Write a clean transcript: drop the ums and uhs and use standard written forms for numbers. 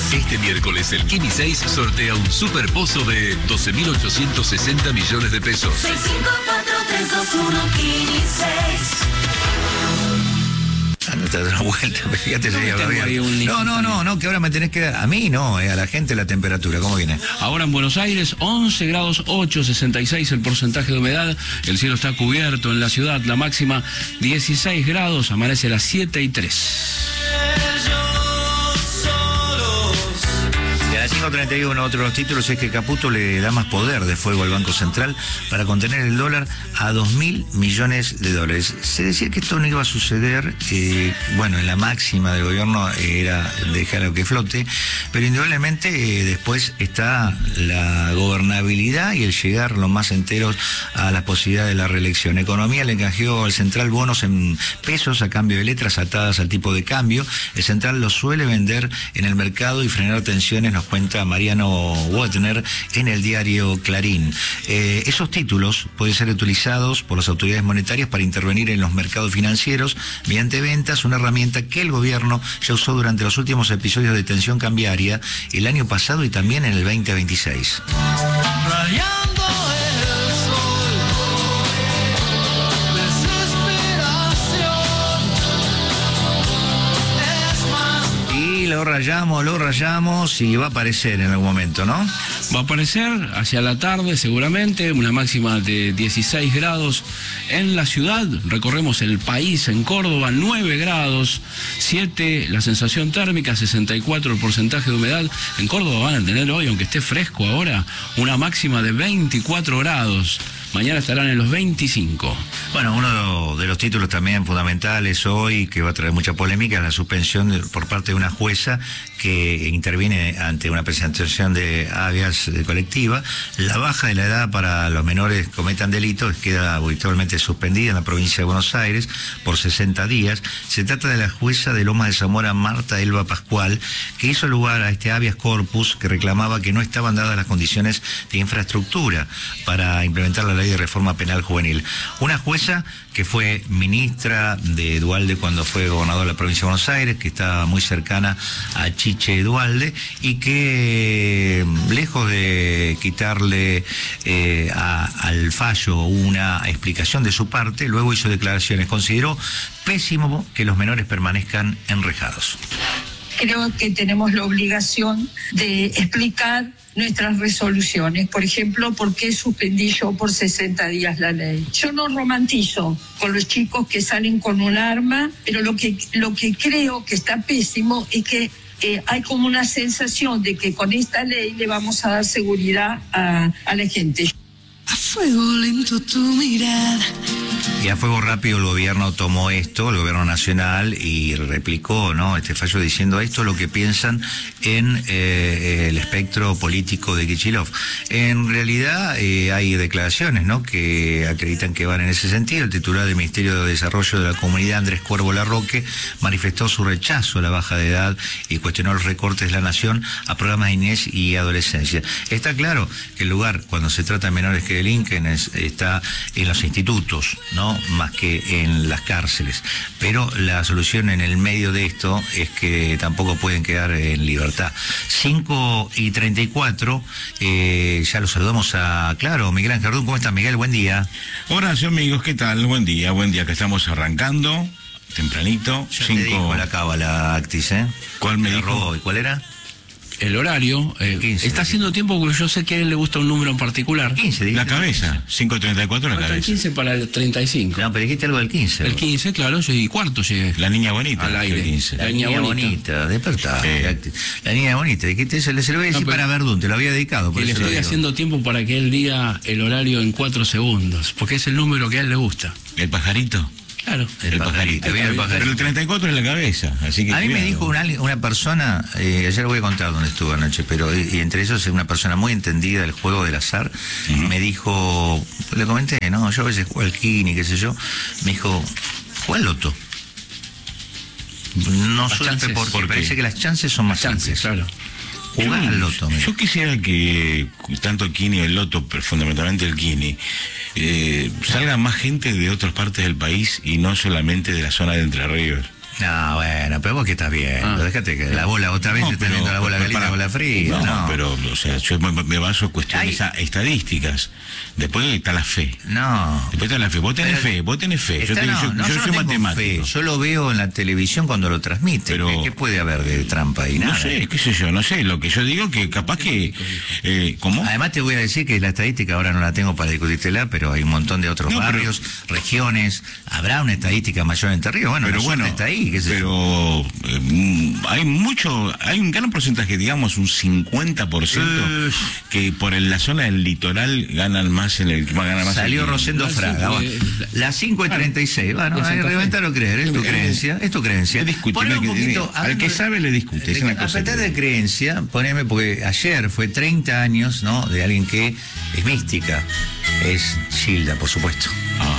Este miércoles el Kini 6 sortea un superpozo de 12.860 millones de pesos. 654-321 Kini 6. No te das una vuelta, fíjate, sería no, que ahora me tenés que dar, a mí no, a la gente la temperatura, ¿cómo viene? Ahora en Buenos Aires, 11 grados 8, 66 el porcentaje de humedad, el cielo está cubierto en la ciudad, la máxima 16 grados, amanece a las 7:03. A las 5:31, otro de los títulos es que Caputo le da más poder de fuego al Banco Central para contener el dólar a 2.000 millones de dólares. Se decía que esto no iba a suceder, en la máxima del gobierno era dejarlo que flote, pero indudablemente después está la gobernabilidad y el llegar los más enteros a la posibilidad de la reelección. Economía le canjeó al Central bonos en pesos a cambio de letras atadas al tipo de cambio. El Central los suele vender en el mercado y frenar tensiones, nos cuenta Mariano Wagner en el diario Clarín. Esos títulos pueden ser utilizados por las autoridades monetarias para intervenir en los mercados financieros mediante ventas, una herramienta que el gobierno ya usó durante los últimos episodios de tensión cambiaria el año pasado y también en el 2026. Lo rayamos y va a aparecer en algún momento, ¿no? Va a aparecer hacia la tarde seguramente, una máxima de 16 grados en la ciudad. Recorremos el país, en Córdoba 9 grados, 7 la sensación térmica, 64 el porcentaje de humedad. En Córdoba van a tener hoy, aunque esté fresco ahora, una máxima de 24 grados. Mañana estarán en los 25. Bueno, uno de los títulos también fundamentales hoy, que va a traer mucha polémica, es la suspensión por parte de una jueza que interviene ante una presentación de habeas colectiva. La baja de la edad para los menores que cometan delitos queda habitualmente suspendida en la provincia de Buenos Aires por 60 días. Se trata de la jueza de Lomas de Zamora, Marta Elba Pascual, que hizo lugar a este habeas corpus que reclamaba que no estaban dadas las condiciones de infraestructura para implementar la ley de reforma penal juvenil. Una jueza que fue ministra de Duhalde cuando fue gobernador de la provincia de Buenos Aires, que estaba muy cercana a Chiche Duhalde y que, lejos de quitarle al fallo una explicación de su parte, luego hizo declaraciones. Consideró pésimo que los menores permanezcan enrejados. Creo que tenemos la obligación de explicar nuestras resoluciones. Por ejemplo, ¿por qué suspendí yo por 60 días la ley? Yo no romantizo con los chicos que salen con un arma, pero lo que creo que está pésimo es que hay como una sensación de que con esta ley le vamos a dar seguridad a la gente. A fuego lento tu mirada. Y a fuego rápido el gobierno tomó esto, el gobierno nacional, y replicó, ¿no?, este fallo diciendo esto lo que piensan en el espectro político de Kicillof. En realidad hay declaraciones, ¿no?, que acreditan que van en ese sentido. El titular del Ministerio de Desarrollo de la Comunidad, Andrés Cuervo Larroque, manifestó su rechazo a la baja de edad y cuestionó los recortes de la Nación a programas de niñez y adolescencia. Está claro que el lugar, cuando se trata de menores que delinquen, está en los institutos, ¿no?, más que en las cárceles. Pero la solución en el medio de esto es que tampoco pueden quedar en libertad. 5:34, ya lo saludamos a Miguel Ángel Ardún. ¿Cómo está, Miguel? Buen día. Hola, amigos, ¿qué tal? Buen día, que estamos arrancando tempranito. Ya te dijo la cábala, Actis, ¿eh? ¿Cuál me dijo? ¿Y cuál era? El horario, 15, está haciendo tiempo porque yo sé que a él le gusta un número en particular. 15, la cabeza, 5:34 la cabeza. El 15 para el 35. No, pero dijiste algo del 15. El 15, claro, yo y cuarto llegué. La niña bonita. Al aire. El 15. La niña bonita, despertá. La niña bonita, dijiste, se le voy a decir para Verdún, te lo había dedicado. Y le estoy haciendo tiempo para que él diga el horario en 4 segundos, porque es el número que a él le gusta. ¿El pajarito? Claro. El pajarito. Pero el 34 es la cabeza, así que... A mí me dijo una persona, ayer voy a contar dónde estuve anoche, pero y entre esos una persona muy entendida del juego del azar, me dijo, le comenté, no, yo a veces juego al Kini, qué sé yo, me dijo, juega al loto. No suerte porque parece que las chances son más chances, claro. Jugar al loto. Yo quisiera que tanto el Kini o el loto, pero fundamentalmente el Kini, salga más gente de otras partes del país y no solamente de la zona de Entre Ríos. No, bueno, pero vos que estás bien. Déjate que la bola otra vez No, estás viendo la bola caliente, la bola fría. No, pero, o sea, yo me baso en cuestiones estadísticas. Después está la fe. No. Después está la fe. Vos tenés fe. Yo no soy tengo matemático. fe. Yo lo veo en la televisión cuando lo transmiten. Pero, ¿Qué puede haber de trampa ahí? Nada. No sé, qué sé yo, no sé. Lo que yo digo que capaz que... ¿Cómo? Además te voy a decir que la estadística ahora no la tengo para discutírtela, pero hay un montón de otros barrios, regiones. Habrá una estadística mayor en Entre Ríos. Bueno, pero bueno, está ahí. Pero hay un gran porcentaje, digamos un 50%, que por la zona del litoral ganan más Salió Rosendo Fraga. Las 5:36. Bueno, ahí reventar o creer, es tu creencia. Es tu creencia. Ponle un poquito, al que sabe le discute. Es una cosa a pesar de creencia, poneme, porque ayer fue 30 años, ¿no? De alguien que es mística. Es Gilda, por supuesto.